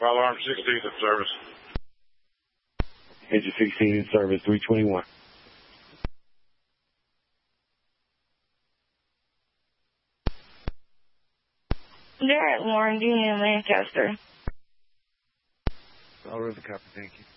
Fire alarm 16 in service. Engine 16 in service, 321. They're at Lauren Union, Lancaster. All River copy, thank you.